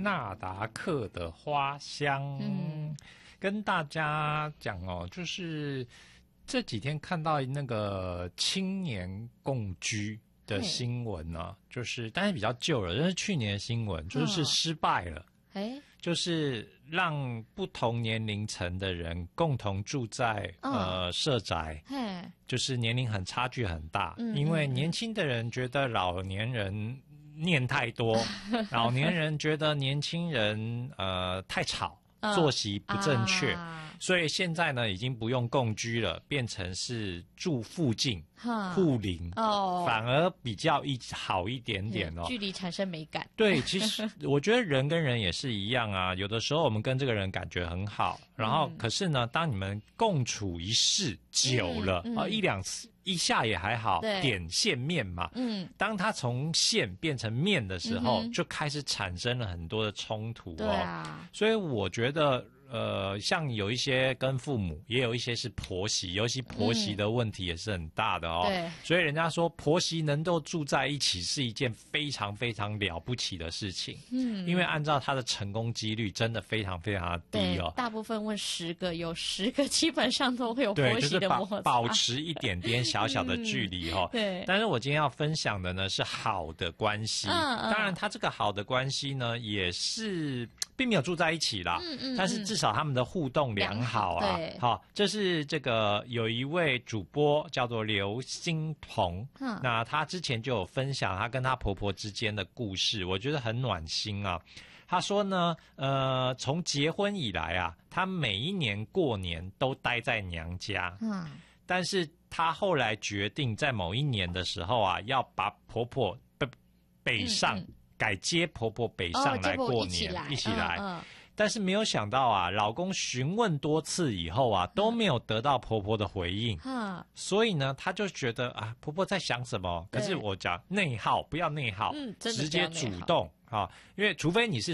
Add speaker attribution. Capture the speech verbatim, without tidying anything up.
Speaker 1: 纳达克的花香。嗯，跟大家讲哦，就是这几天看到那个青年共居的新闻呢，就是但是比较旧了，这是去年的新闻，就是失败了。哎、哦，就是让不同年龄层的人共同住在、哦、呃社宅，就是年龄很差距很大，嗯、因为年轻的人觉得老年人念太多，老年人觉得年轻人呃太吵。作息不正确、啊，所以现在呢已经不用共居了，变成是住附近、互邻，哦，反而比较一好一点点哦，
Speaker 2: 距离产生美感。
Speaker 1: 对，其实我觉得人跟人也是一样啊，有的时候我们跟这个人感觉很好，然后可是呢，当你们共处一室久了，嗯嗯、啊，一两次。一下也还好，点线面嘛。嗯，当它从线变成面的时候，嗯、就开始产生了很多的冲突哦。对啊，所以我觉得，呃，像有一些跟父母，也有一些是婆媳，尤其婆媳的问题也是很大的哦。对、嗯，所以人家说婆媳能够住在一起是一件非常非常了不起的事情。嗯，因为按照它的成功几率真的非常非常的低哦。
Speaker 2: 大部分问十个，有十个基本上都会有婆媳的摩擦，
Speaker 1: 就是、保, 保持一点点小小的距离哦。嗯、对。但是我今天要分享的呢是好的关系，嗯嗯、当然他这个好的关系呢也是并没有住在一起啦，嗯嗯嗯、但是至少他们的互动良好啊。对。好、哦，这是这个有一位主播叫做刘欣彤，嗯、那他之前就有分享他跟他婆婆之间的故事，我觉得很暖心啊。他说呢，呃，从结婚以来啊，他每一年过年都待在娘家，嗯，但是他后来决定在某一年的时候啊，要把婆婆北北上、嗯嗯、改接婆婆北上来过年，哦、一起来，一起来嗯嗯。但是没有想到啊，老公询问多次以后啊，都没有得到婆婆的回应，嗯、所以呢，他就觉得啊，婆婆在想什么？可是我讲内耗，不要内耗，嗯、直接主动啊，因为除非你是。